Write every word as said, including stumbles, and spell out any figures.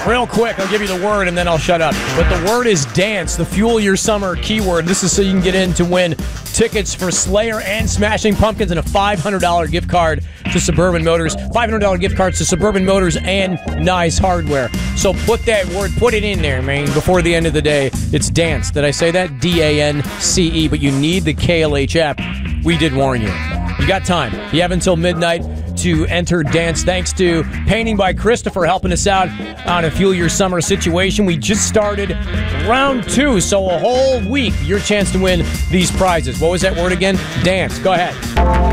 Real quick, I'll give you the word and then I'll shut up. But the word is dance, the Fuel Your Summer keyword. This is so you can get in to win tickets for Slayer and Smashing Pumpkins and a five hundred dollars gift card to Suburban Motors. five hundred dollars gift cards to Suburban Motors and Nice Hardware. So put that word, put it in there, man, before the end of the day. It's dance. Did I say that? D A N C E. But you need the K L H app. We did warn you. You got time. You have until midnight to enter dance. Thanks to Painting by Christopher helping us out on a Fuel Your Summer situation. We just started round two, so a whole week, your chance to win these prizes. What was that word again? Dance. Go ahead.